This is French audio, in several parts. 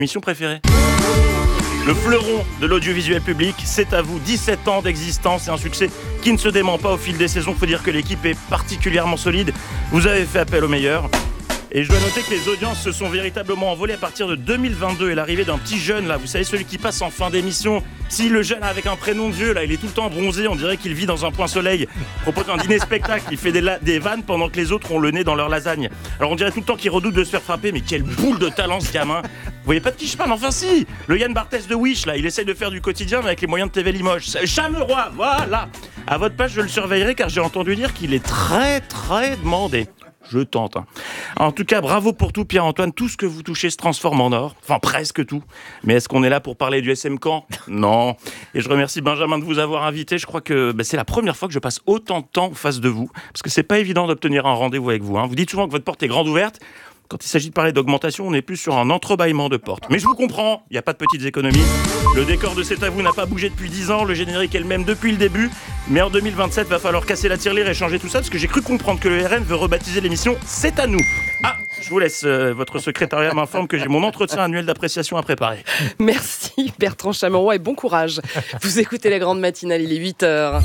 Mission préférée. Le fleuron de l'audiovisuel public, c'est à vous. 17 ans d'existence et un succès qui ne se dément pas au fil des saisons. Faut dire que l'équipe est particulièrement solide. Vous avez fait appel aux meilleurs. Et je dois noter que les audiences se sont véritablement envolées à partir de 2022 et l'arrivée d'un petit jeune, là, vous savez, celui qui passe en fin d'émission. Si le jeune avec un prénom de vieux, là, il est tout le temps bronzé, on dirait qu'il vit dans un point soleil. Propose un dîner-spectacle, il fait des vannes pendant que les autres ont le nez dans leur lasagne. Alors on dirait tout le temps qu'il redoute de se faire frapper, mais quelle boule de talent ce gamin. Vous voyez pas de qui je parle? Enfin si, le Yann Barthès de Wish, là, il essaye de faire du quotidien mais avec les moyens de TV Limoges. Chameroy, voilà. À votre page, je le surveillerai car j'ai entendu dire qu'il est très très demandé. Je tente. En tout cas, bravo pour tout, Pierre-Antoine. Tout ce que vous touchez se transforme en or. Enfin, presque tout. Mais est-ce qu'on est là pour parler du SM Camp? Non. Et je remercie Benjamin de vous avoir invité. Je crois que c'est la première fois que je passe autant de temps en face de vous. Parce que c'est pas évident d'obtenir un rendez-vous avec vous. Vous dites souvent que votre porte est grande ouverte. Quand il s'agit de parler d'augmentation, on est plus sur un entrebâillement de porte. Mais je vous comprends, il n'y a pas de petites économies. Le décor de C'est à vous n'a pas bougé depuis 10 ans, le générique est le même depuis le début. Mais en 2027, va falloir casser la tirelire et changer tout ça, parce que j'ai cru comprendre que le RN veut rebaptiser l'émission C'est à nous. Ah, je vous laisse, votre secrétariat m'informe que j'ai mon entretien annuel d'appréciation à préparer. Merci Bertrand Chameroy et bon courage. Vous écoutez la grande matinale, il est 8h.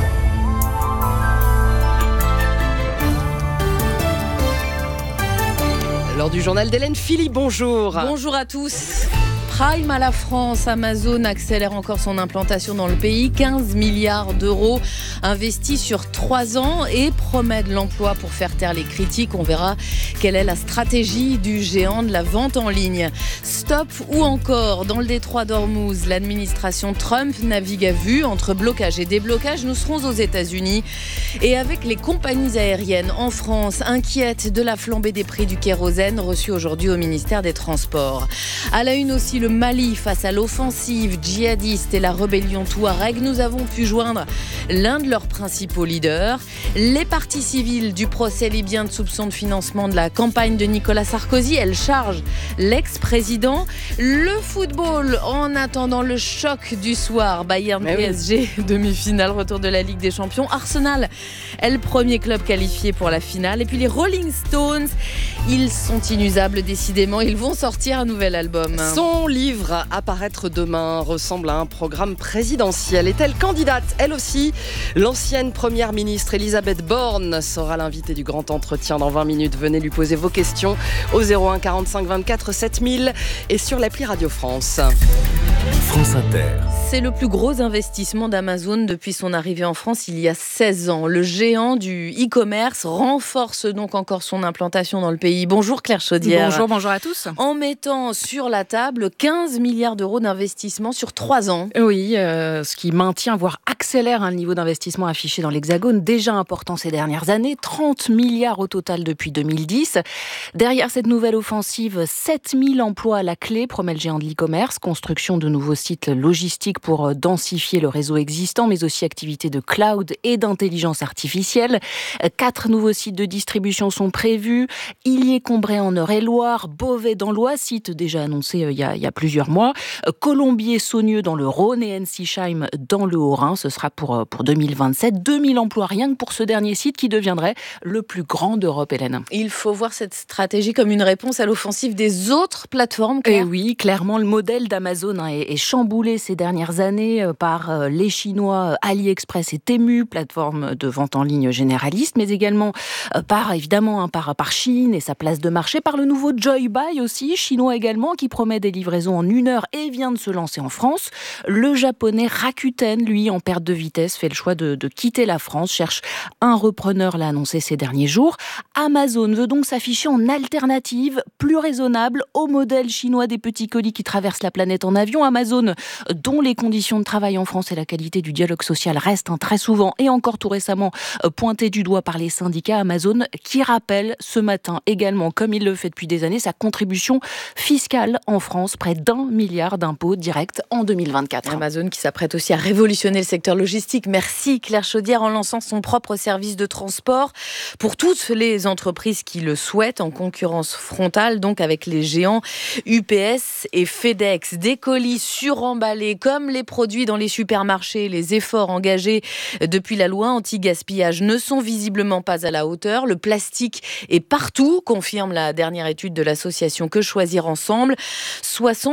Lors du journal d'Hélène Philly, bonjour. Bonjour à tous. Prime à la France, Amazon accélère encore son implantation dans le pays. 15 milliards d'euros investis sur 3 ans et promet de l'emploi pour faire taire les critiques. On verra quelle est la stratégie du géant de la vente en ligne. Stop ou encore, dans le détroit d'Ormuz, l'administration Trump navigue à vue entre blocage et déblocage. Nous serons aux États-Unis et avec les compagnies aériennes en France, inquiètes de la flambée des prix du kérosène reçu aujourd'hui au ministère des Transports. À la une aussi, le Mali face à l'offensive djihadiste et la rébellion Touareg. Nous avons pu joindre l'un de leurs principaux leaders. Les parties civiles du procès libyen de soupçon de financement de la campagne de Nicolas Sarkozy. Elle charge l'ex-président. Le football, en attendant le choc du soir. Bayern PSG, demi-finale, retour de la Ligue des Champions. Arsenal est le premier club qualifié pour la finale. Et puis les Rolling Stones, ils sont inusables décidément. Ils vont sortir un nouvel album. Son livre à paraître demain ressemble à un programme présidentiel. Est-elle candidate? Elle aussi. L'ancienne première ministre Elisabeth Borne sera l'invitée du grand entretien dans 20 minutes. Venez lui poser vos questions au 01 45 24 7000 et sur l'appli Radio France. France Inter. C'est le plus gros investissement d'Amazon depuis son arrivée en France il y a 16 ans. Le géant du e-commerce renforce donc encore son implantation dans le pays. Bonjour Claire Chaudière. Bonjour à tous. En mettant sur la table 15 milliards d'euros d'investissement sur 3 ans. Oui, ce qui maintient, voire accélère un niveau d'investissement affiché dans l'Hexagone, déjà important ces dernières années. 30 milliards au total depuis 2010. Derrière cette nouvelle offensive, 7000 emplois à la clé, promet le géant de l'e-commerce. Construction de nouveaux sites logistiques pour densifier le réseau existant, mais aussi activités de cloud et d'intelligence artificielle. 4 nouveaux sites de distribution sont prévus. Illier-Combray en Eure-et-Loire, Beauvais dans l'Oise, site déjà annoncé il y a plusieurs mois. Colombier-Saunieux dans le Rhône et Ensisheim dans le Haut-Rhin. Ce sera pour 2027. 2000 emplois rien que pour ce dernier site qui deviendrait le plus grand d'Europe, Hélène. Il faut voir cette stratégie comme une réponse à l'offensive des autres plateformes. Et oui, clairement, le modèle d'Amazon est chamboulé ces dernières années par les Chinois AliExpress et Temu, plateforme de vente en ligne généraliste, mais également par Chine et sa place de marché, par le nouveau Joybuy aussi, chinois également, qui promet des livraisons en 1 heure et vient de se lancer en France. Le japonais Rakuten, lui, en perte de vitesse, fait le choix de quitter la France, cherche un repreneur, l'a annoncé ces derniers jours. Amazon veut donc s'afficher en alternative plus raisonnable au modèle chinois des petits colis qui traversent la planète en avion. Amazon, dont les conditions de travail en France et la qualité du dialogue social restent très souvent et encore tout récemment pointé du doigt par les syndicats. Amazon qui rappelle ce matin également, comme il le fait depuis des années, sa contribution fiscale en France, près d'1 milliard d'impôts directs en 2024. Amazon qui s'apprête aussi à révolutionner le secteur logistique. Merci Claire Chaudière, en lançant son propre service de transport pour toutes les entreprises qui le souhaitent, en concurrence frontale donc avec les géants UPS et FedEx. Des colis suremballés, comme les produits dans les supermarchés. Les efforts engagés depuis la loi anti-gaspillage ne sont visiblement pas à la hauteur. Le plastique est partout, confirme la dernière étude de l'association Que Choisir Ensemble.